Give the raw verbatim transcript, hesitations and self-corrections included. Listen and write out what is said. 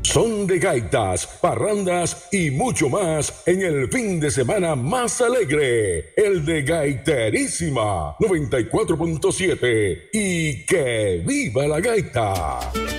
Son de gaitas, parrandas y mucho más en el fin de semana más alegre, el de Gaiterísima noventa y cuatro punto siete. Y que viva la gaita.